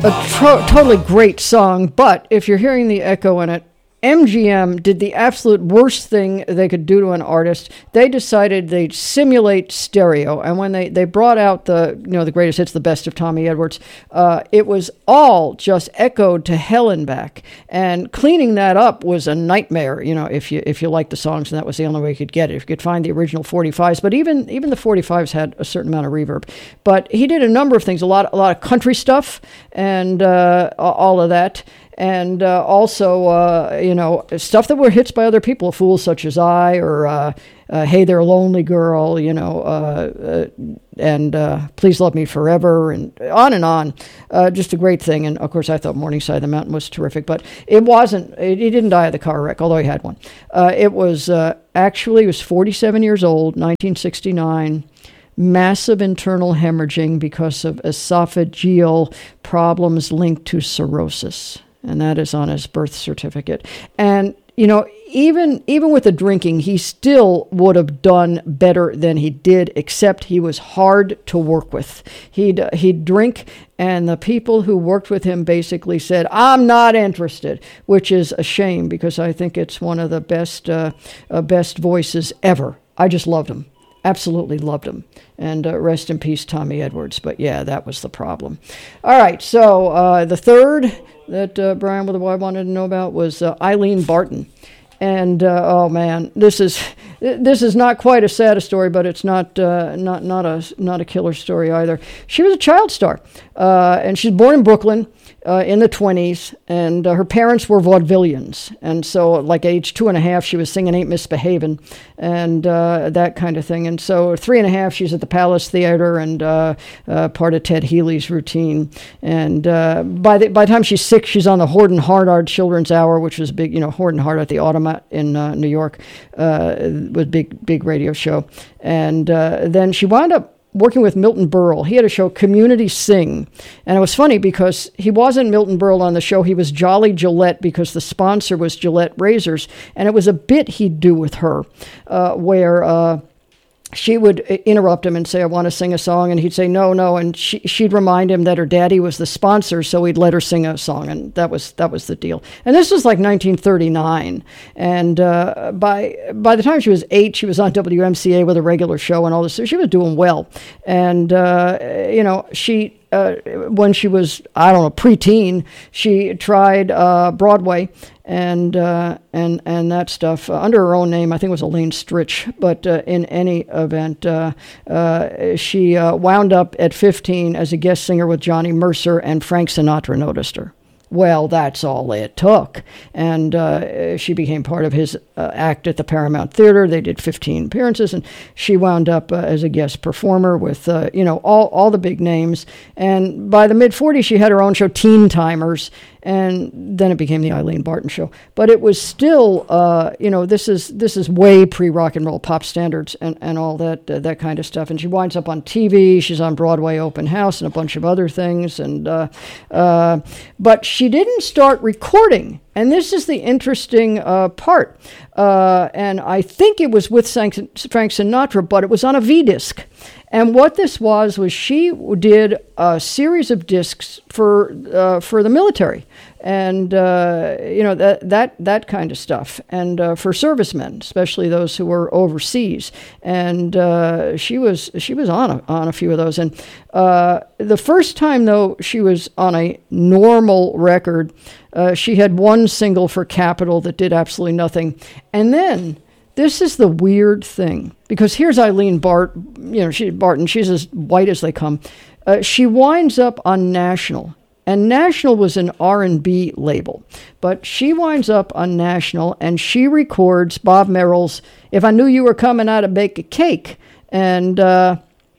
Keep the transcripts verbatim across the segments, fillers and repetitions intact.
A tro- totally great song, but if you're hearing the echo in it, M G M did the absolute worst thing they could do to an artist. They decided they'd simulate stereo, and when they, they brought out the you know the greatest hits, the best of Tommy Edwards, uh, it was all just echoed to hell and back. And cleaning that up was a nightmare. You know, if you if you liked the songs, and that was the only way you could get it. If you could find the original forty-fives, but even even the forty-fives had a certain amount of reverb. But he did a number of things, a lot a lot of country stuff, and uh, all of that. And uh, also, uh, you know, stuff that were hits by other people, Fools Such As I, or uh, uh, Hey There, Lonely Girl, you know, uh, uh, and uh, Please Love Me Forever, and on and on. Uh, just a great thing. And, of course, I thought Morning Side of the Mountain was terrific. But it wasn't, it, he didn't die of the car wreck, although he had one. Uh, it was, uh, actually, he was forty-seven years old, nineteen sixty-nine. Massive internal hemorrhaging because of esophageal problems linked to cirrhosis. And that is on his birth certificate. And, you know, even even with the drinking, he still would have done better than he did, except he was hard to work with. He'd, uh, he'd drink, and the people who worked with him basically said, I'm not interested, which is a shame because I think it's one of the best, uh, uh, best voices ever. I just loved him. Absolutely loved him. And uh, rest in peace, Tommy Edwards. But yeah, that was the problem. All right, so uh, the third that uh, Brian with the Y wanted to know about was uh, Eileen Barton. And uh, oh man, this is this is not quite a sad story, but it's not uh, not not a not a killer story either. She was a child star, uh, and she's born in Brooklyn uh, in the twenties, and uh, her parents were vaudevillians, and so like age two and a half, she was singing "Ain't Misbehavin'" and uh, that kind of thing. And so three and a half, she's at the Palace Theater and uh, uh, part of Ted Healy's routine. And uh, by the by the time she's six, she's on the Horden Hardart Children's Hour, which was big, you know, Horden Hardart, the Automat in uh, New York, uh, was big, big radio show. And uh, then she wound up working with Milton Berle. He had a show, Community Sing. And it was funny because he wasn't Milton Berle on the show. He was Jolly Gillette because the sponsor was Gillette Razors. And it was a bit he'd do with her uh, where... Uh, she would interrupt him and say, I want to sing a song. And he'd say, no, no. And she, she'd remind him that her daddy was the sponsor, so he'd let her sing a song. And that was that was the deal. And this was like nineteen thirty-nine. And uh, by by the time she was eight, she was on W M C A with a regular show and all this. So she was doing well. And, uh, you know, she... Uh, when she was, I don't know, preteen, she tried uh, Broadway and uh, and and that stuff uh, under her own name. I think it was Elaine Stritch. But uh, in any event, uh, uh, she uh, wound up at fifteen as a guest singer with Johnny Mercer, and Frank Sinatra noticed her. Well, that's all it took. And uh, she became part of his uh, act at the Paramount Theater. They did fifteen appearances, and she wound up uh, as a guest performer with, uh, you know, all, all the big names. And by the mid-forties, she had her own show, Teen Timers, and then it became the Eileen Barton Show. But it was still, uh, you know, this is this is way pre-rock and roll, pop standards and, and all that uh, that kind of stuff. And she winds up on T V. She's on Broadway Open House and a bunch of other things. And uh, uh, but she didn't start recording. And this is the interesting uh, part. Uh, and I think it was with Frank Sinatra, but it was on a V-disc. And what this was, was she did a series of discs for uh, for the military. And, uh, you know, that that that kind of stuff. And uh, for servicemen, especially those who were overseas. And uh, she was she was on a, on a few of those. And uh, the first time, though, she was on a normal record, uh, she had one single for Capitol that did absolutely nothing. And then... this is the weird thing, because here's Eileen Bart, you know, she, Barton, she's as white as they come. Uh, she winds up on National, and National was an R and B label, but she winds up on National, and she records Bob Merrill's If I Knew You Were Coming Out to Bake a Cake, and uh,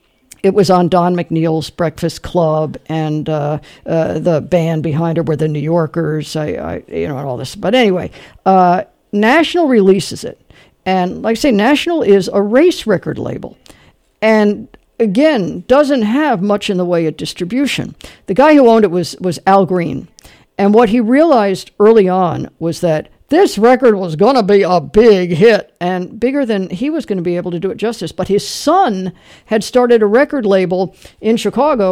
it was on Don McNeil's Breakfast Club, and uh, uh, the band behind her were the New Yorkers, I, I you know, and all this. But anyway, uh, National releases it. And like I say, National is a race record label. And again, doesn't have much in the way of distribution. The guy who owned it was, was Al Green. And what he realized early on was that this record was going to be a big hit, and bigger than he was going to be able to do it justice. But his son had started a record label in Chicago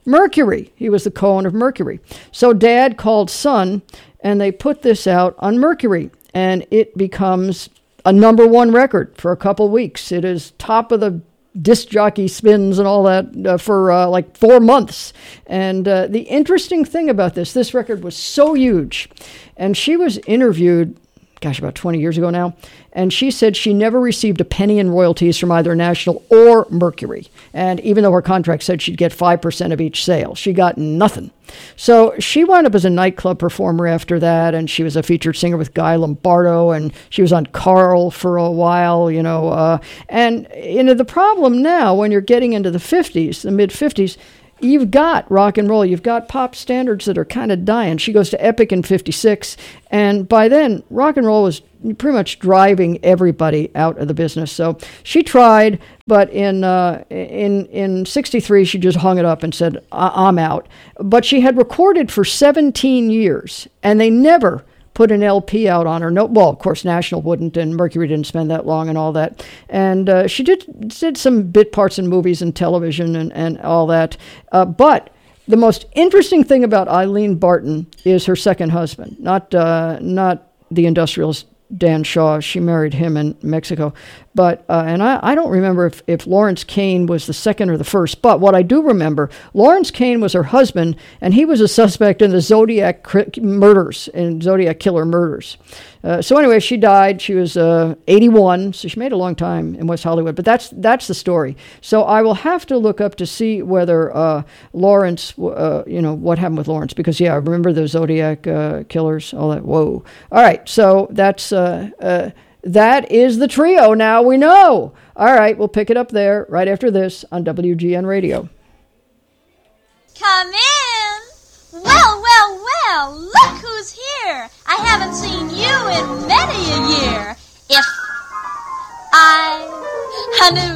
Mercury. He was the Cohen of Mercury. So Dad called Son, and they put this out on Mercury, and it becomes a number one record for a couple weeks. It is top of the disc jockey spins and all that uh, for uh, like four months. And uh, the interesting thing about this, this record was so huge. And she was interviewed, gosh, about twenty years ago now. And she said she never received a penny in royalties from either National or Mercury. And even though her contract said she'd get five percent of each sale, she got nothing. So she wound up as a nightclub performer after that, and she was a featured singer with Guy Lombardo, and she was on Carl for a while, you know. Uh, and, you know, the problem now, when you're getting into the fifties, the mid-fifties, you've got rock and roll, you've got pop standards that are kind of dying. She goes to Epic in fifty-six, and by then, rock and roll was pretty much driving everybody out of the business. So she tried, but in uh, in in sixty-three, she just hung it up and said, I- I'm out. But she had recorded for seventeen years, and they never put an L P out on her. No, well, of course, National wouldn't, and Mercury didn't spend that long and all that. And uh, she did did some bit parts in movies and television and, and all that. Uh, but the most interesting thing about Eileen Barton is her second husband, not uh, not the industrialist Dan Shaw. She married him in Mexico. But, uh, and I, I don't remember if, if Lawrence Kane was the second or the first, but what I do remember, Lawrence Kane was her husband, and he was a suspect in the Zodiac cri- murders, in Zodiac killer murders. Uh, so anyway, she died. She was uh, eighty-one, so she made a long time in West Hollywood. But that's that's the story. So I will have to look up to see whether uh, Lawrence, uh, you know, what happened with Lawrence. Because, yeah, I remember the Zodiac uh, killers, all that. Whoa. All right, so that's... Uh, uh, That is the trio. Now we know. All right, we'll pick it up there right after this on W G N Radio. Come in. Well, well, well, look who's here. I haven't seen you in many a year. If I knew